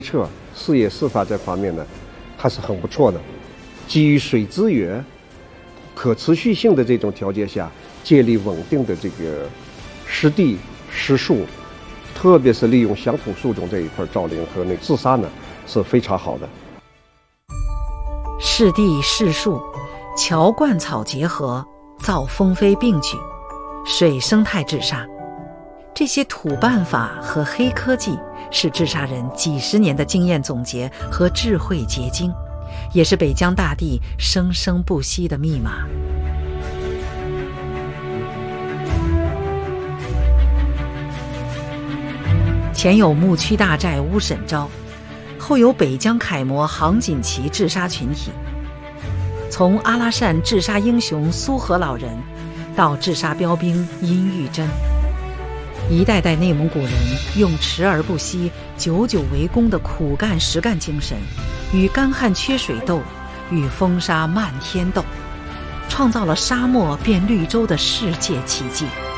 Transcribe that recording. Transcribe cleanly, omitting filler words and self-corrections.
策、事业司法这方面呢，还是很不错的。基于水资源可持续性的这种条件下，建立稳定的这个实地实树，特别是利用乡土树种这一块造林和那治沙呢，是非常好的。 适地适树，桥灌草结合，造风飞并举，水生态治沙，这些土办法和黑科技是治沙人几十年的经验总结和智慧结晶，也是北疆大地生生不息的密码。前有牧区大寨乌沈昭，后有北疆楷模杭锦旗治沙群体。从阿拉善治沙英雄苏河老人，到治沙标兵殷玉珍，一代代内蒙古人用持而不息、久久为功的苦干实干精神，与干旱缺水斗，与风沙漫天斗，创造了沙漠变绿洲的世界奇迹。